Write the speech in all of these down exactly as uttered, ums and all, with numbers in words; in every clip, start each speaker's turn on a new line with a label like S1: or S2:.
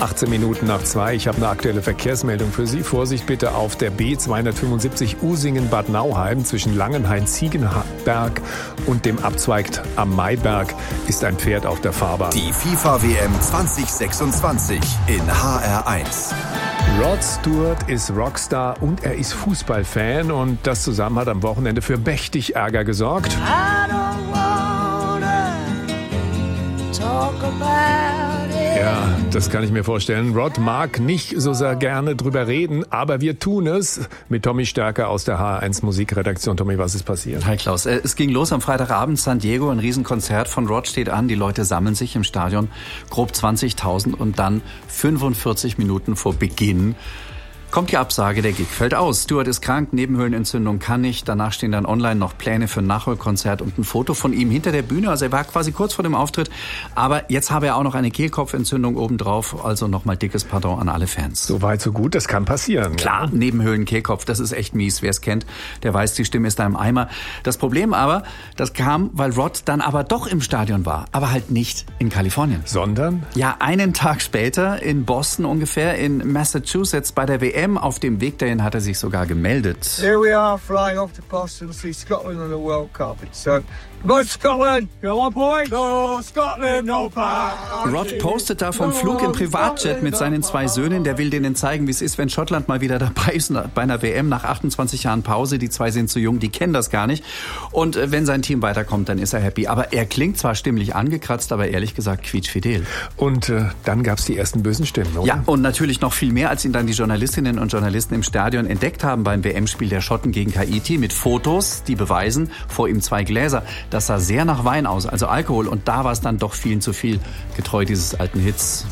S1: achtzehn Minuten nach zwei. Ich habe eine aktuelle Verkehrsmeldung für Sie. Vorsicht bitte auf der B zweihundertfünfundsiebzig Usingen-Bad Nauheim zwischen Langenhain-Ziegenberg und dem Abzweig am Mayberg ist ein Pferd auf der Fahrbahn.
S2: Die FIFA-W M zwanzig sechsundzwanzig in H R eins.
S1: Rod Stewart ist Rockstar und er ist Fußballfan und das zusammen hat am Wochenende für mächtig Ärger gesorgt.
S3: I don't wanna talk about it.
S1: Ja, das kann ich mir vorstellen. Rod mag nicht so sehr gerne drüber reden, aber wir tun es mit Tommy Stärker aus der H R eins Musikredaktion. Tommy, was ist passiert?
S4: Hi Klaus, es ging los am Freitagabend, San Diego, ein Riesenkonzert von Rod steht an. Die Leute sammeln sich im Stadion, grob zwanzigtausend und dann fünfundvierzig Minuten vor Beginn kommt die Absage, der Gig fällt aus. Stewart ist krank, Nebenhöhlenentzündung kann nicht. Danach stehen dann online noch Pläne für ein Nachholkonzert und ein Foto von ihm hinter der Bühne. Also er war quasi kurz vor dem Auftritt. Aber jetzt habe er auch noch eine Kehlkopfentzündung obendrauf. Also nochmal dickes Pardon an alle Fans.
S1: So weit, so gut, das kann passieren.
S4: Klar, ja. Nebenhöhlen, Kehlkopf, das ist echt mies. Wer es kennt, der weiß, die Stimme ist da im Eimer. Das Problem aber, das kam, weil Rod dann aber doch im Stadion war. Aber halt nicht in Kalifornien.
S1: Sondern?
S4: Ja, einen Tag später in Boston ungefähr, in Massachusetts bei der W M. Auf dem Weg dahin hat er sich sogar gemeldet.
S5: Here we are flying off to Boston to see Scotland on the World Cup. It's uh, go Scotland, go on boy, go Scotland, no power.
S4: Rod postet da vom Flug im Privatjet mit seinen zwei Söhnen. Der will denen zeigen, wie es ist, wenn Schottland mal wieder dabei ist bei einer W M nach achtundzwanzig Jahren Pause. Die zwei sind zu jung, die kennen das gar nicht. Und wenn sein Team weiterkommt, dann ist er happy. Aber er klingt zwar stimmlich angekratzt, aber ehrlich gesagt quietschfidel.
S1: Und äh, dann gab's die ersten bösen Stimmen, oder?
S4: Ja, und natürlich noch viel mehr, als ihn dann die Journalistinnen und Journalisten im Stadion entdeckt haben beim W M-Spiel der Schotten gegen Haiti mit Fotos, die beweisen, vor ihm zwei Gläser. Das sah sehr nach Wein aus, also Alkohol. Und da war es dann doch vielen zu viel, getreu dieses alten Hits.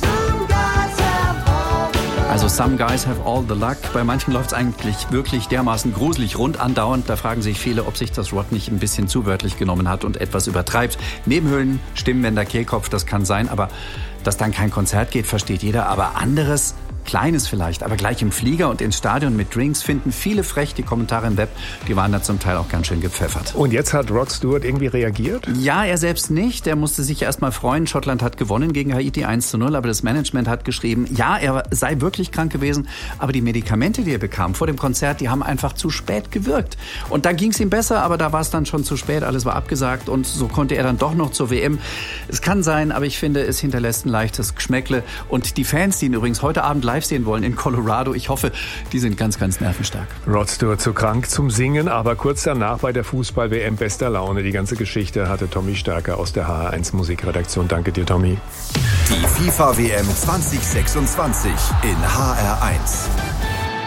S4: Also Some Guys Have All the Luck. Bei manchen läuft es eigentlich wirklich dermaßen gruselig rund andauernd. Da fragen sich viele, ob sich das Rod nicht ein bisschen zu wörtlich genommen hat und etwas übertreibt. Nebenhöhlen, Stimmbänder, Kehlkopf, das kann sein. Aber dass dann kein Konzert geht, versteht jeder. Aber anderes, Kleines vielleicht, aber gleich im Flieger und ins Stadion mit Drinks finden viele frech. Die Kommentare im Web, die waren da zum Teil auch ganz schön gepfeffert.
S1: Und jetzt hat Rod Stewart irgendwie reagiert?
S4: Ja, er selbst nicht. Er musste sich erst mal freuen. Schottland hat gewonnen gegen Haiti eins zu null, aber das Management hat geschrieben, ja, er sei wirklich krank gewesen, aber die Medikamente, die er bekam vor dem Konzert, die haben einfach zu spät gewirkt. Und dann ging es ihm besser, aber da war es dann schon zu spät, alles war abgesagt und so konnte er dann doch noch zur W M. Es kann sein, aber ich finde, es hinterlässt ein leichtes Geschmäckle. Und die Fans, die ihn übrigens heute Abend live sehen wollen in Colorado. Ich hoffe, die sind ganz, ganz nervenstark.
S1: Rod Stewart zu krank zum Singen, aber kurz danach bei der Fußball-W M bester Laune. Die ganze Geschichte hatte Tommy Stärker aus der H R eins Musikredaktion. Danke dir, Tommy.
S2: Die FIFA-W M zwanzig sechsundzwanzig in H R eins.